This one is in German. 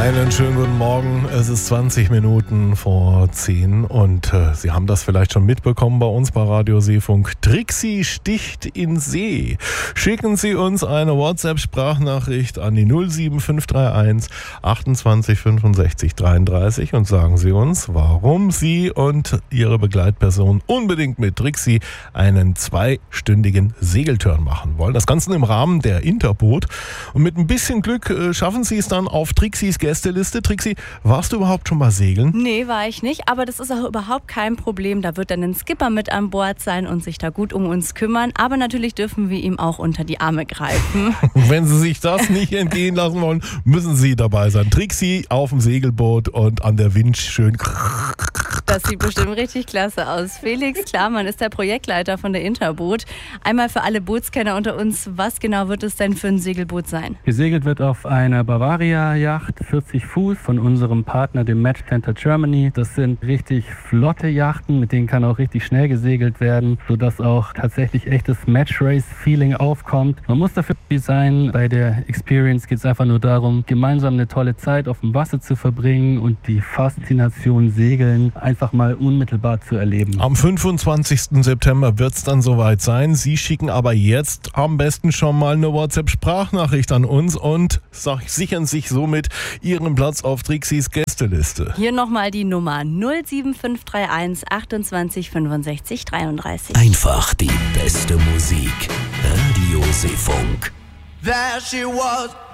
Einen schönen guten Morgen. Es ist 20 Minuten vor 10 und Sie haben das vielleicht schon mitbekommen bei uns bei Radio Seefunk. Trixie sticht in See. Schicken Sie uns eine WhatsApp-Sprachnachricht an die 07531 28 65 33 und sagen Sie uns, warum Sie und Ihre Begleitperson unbedingt mit Trixie einen 2-stündigen Segeltörn machen wollen. Das Ganze im Rahmen der Interboot. Und mit ein bisschen Glück schaffen Sie es dann auf Trixies Gästeliste. Trixie, warst du überhaupt schon mal segeln? Nee, war ich nicht, aber das ist auch überhaupt kein Problem. Da wird dann ein Skipper mit an Bord sein und sich da gut um uns kümmern. Aber natürlich dürfen wir ihm auch unter die Arme greifen. Wenn Sie sich das nicht entgehen lassen wollen, müssen Sie dabei sein. Trixie auf dem Segelboot und an der Winch schön. Das sieht bestimmt richtig klasse aus. Felix Klarmann ist der Projektleiter von der Interboot. Einmal für alle Bootskenner unter uns, was genau wird es denn für ein Segelboot sein? Gesegelt wird auf einer Bavaria-Yacht, 40 Fuß, von unserem Partner, dem Match Center Germany. Das sind richtig flotte Yachten, mit denen kann auch richtig schnell gesegelt werden, sodass auch tatsächlich echtes Match-Race-Feeling aufkommt. Man muss dafür sein. Bei der Experience geht es einfach nur darum, gemeinsam eine tolle Zeit auf dem Wasser zu verbringen und die Faszination Segeln einfach mal unmittelbar zu erleben. Am 25. September wird es dann soweit sein. Sie schicken aber jetzt am besten schon mal eine WhatsApp-Sprachnachricht an uns und sichern sich somit Ihren Platz auf Trixies Gästeliste. Hier nochmal die Nummer 07531 28 65 33. Einfach die beste Musik. Radio Seefunk. There she was.